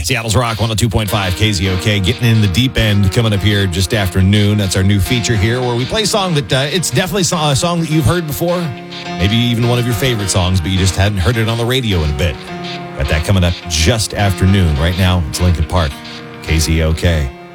Seattle's Rock 102.5 KZOK, getting in the deep end coming up here just after noon. That's our new feature here where we play a song that it's definitely a song that you've heard before. Maybe even one of your favorite songs, but you just hadn't heard it on the radio in a bit. Got that coming up just after noon. Right now, it's Lincoln Park, KZOK.